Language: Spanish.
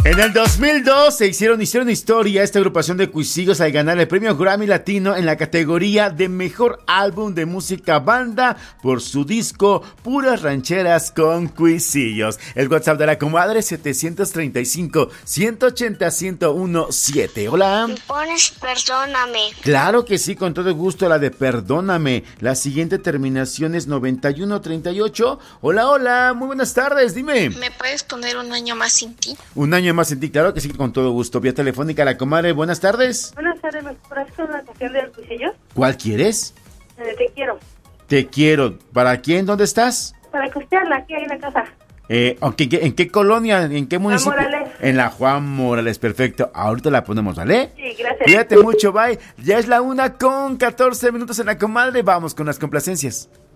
En el 2002 hicieron historia esta agrupación de cuisillos al ganar el premio Grammy Latino en la categoría de Mejor Álbum de Música Banda por su disco Puras Rancheras con Cuisillos. El WhatsApp de la comadre 735-180-1017. Hola. ¿Me pones Perdóname? Claro que sí, con todo gusto, la de Perdóname. La siguiente terminación es 9138. Hola, muy buenas tardes, dime. ¿Me puedes poner Un año más sin ti? Un año más en ti, claro que sí, con todo gusto. Vía telefónica, la comadre, buenas tardes. Buenas tardes, ¿me pones una canción del Cuisillos? ¿Cuál quieres? Te quiero. Te quiero. ¿Para quién? ¿Dónde estás? Para escucharla aquí en la casa. ¿En qué colonia? ¿En qué municipio? Morales. En la Juan Morales, perfecto. Ahorita la ponemos, ¿vale? Sí, gracias. Cuídate mucho, bye. Ya es la 1:14 en la comadre. Vamos con las complacencias.